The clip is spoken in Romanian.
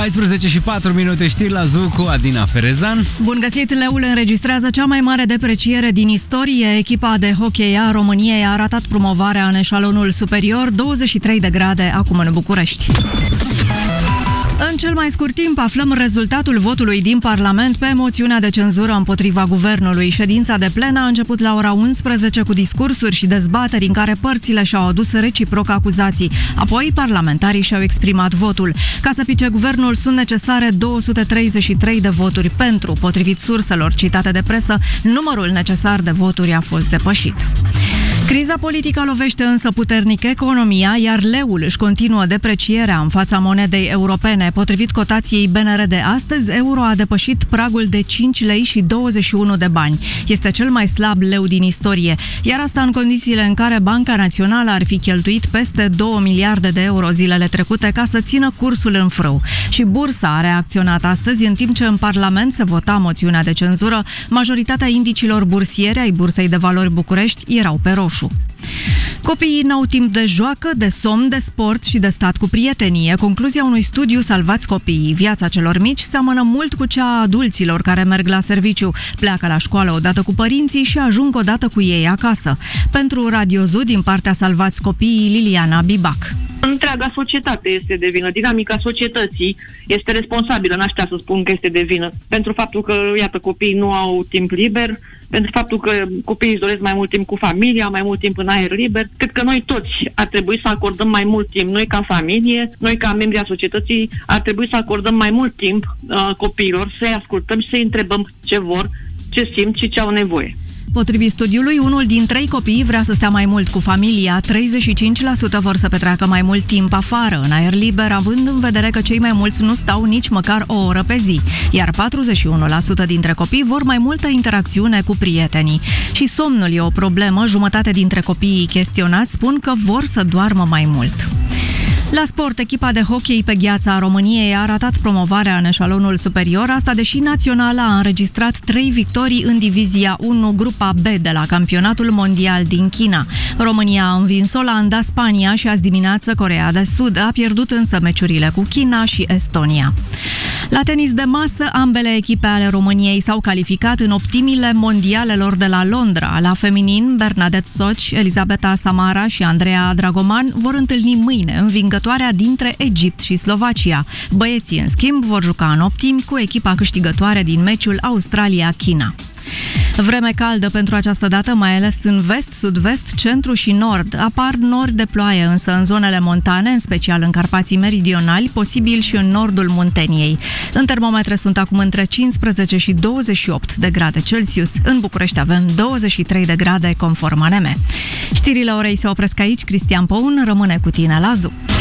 14 și 4 minute, știri la Zu cu Adina Ferezan. Bun găsit, leul înregistrează cea mai mare depreciere din istorie. Echipa de hockey a României a ratat promovarea în eșalonul superior, 23 de grade acum în București. În cel mai scurt timp aflăm rezultatul votului din Parlament pe moțiunea de cenzură împotriva guvernului. Ședința de plen a început la ora 11 cu discursuri și dezbateri în care părțile și-au adus reciproc acuzații. Apoi, parlamentarii și-au exprimat votul. Ca să pice guvernul, sunt necesare 233 de voturi pentru. Potrivit surselor citate de presă, numărul necesar de voturi a fost depășit. Criza politică lovește însă puternic economia, iar leul își continuă deprecierea în fața monedei europene. Potrivit cotației BNR de astăzi, euro a depășit pragul de 5 lei și 21 de bani. Este cel mai slab leu din istorie, iar asta în condițiile în care Banca Națională ar fi cheltuit peste 2 miliarde de euro zilele trecute ca să țină cursul în frâu. Și bursa a reacționat astăzi, în timp ce în Parlament se vota moțiunea de cenzură, majoritatea indicilor bursieri ai Bursei de Valori București erau pe roșu. Copiii n-au timp de joacă, de somn, de sport și de stat cu prietenii. E concluzia unui studiu Salvați Copiii. Viața celor mici seamănă mult cu cea a adulților care merg la serviciu. Pleacă la școală odată cu părinții și ajung odată cu ei acasă. Pentru Radio Zu, din partea Salvați Copiii, Liliana Bibac. Întreaga societate este de vină. Dinamica societății este responsabilă, n-aș putea să spun că este de vină. Pentru faptul că, iată, copiii nu au timp liber, pentru faptul că copiii își doresc mai mult timp cu familia, mai mult timp în aer liber. Cred că noi toți ar trebui să acordăm mai mult timp. Noi ca familie, noi ca membri a societății, ar trebui să acordăm mai mult timp copiilor, să-i ascultăm și să-i întrebăm ce vor, ce simt și ce au nevoie. Potrivit studiului, unul din 3 copii vrea să stea mai mult cu familia, 35% vor să petreacă mai mult timp afară, în aer liber, având în vedere că cei mai mulți nu stau nici măcar o oră pe zi, iar 41% dintre copii vor mai multă interacțiune cu prietenii. Și somnul e o problemă, jumătate dintre copiii chestionați spun că vor să doarmă mai mult. La sport, echipa de hockey pe gheață a României a ratat promovarea în eșalonul superior, asta deși naționala a înregistrat 3 victorii în divizia 1, grupa B de la campionatul mondial din China. România a învins Olanda, Spania și azi dimineață Coreea de Sud, a pierdut însă meciurile cu China și Estonia. La tenis de masă, ambele echipe ale României s-au calificat în optimile mondialelor de la Londra. La feminin, Bernadette Soci, Elisabeta Samara și Andreea Dragoman vor întâlni mâine învingătoarea dintre Egipt și Slovacia. Băieții, în schimb, vor juca în optimi cu echipa câștigătoare din meciul Australia-China. Vreme caldă pentru această dată, mai ales în vest, sud-vest, centru și nord. Apar nori de ploaie, însă în zonele montane, în special în Carpații meridionali, posibil și în nordul Munteniei. În termometre sunt acum între 15 și 28 de grade Celsius. În București avem 23 de grade conform ANM. Știrile orei se opresc aici. Cristian Poun rămâne cu tine la Zu.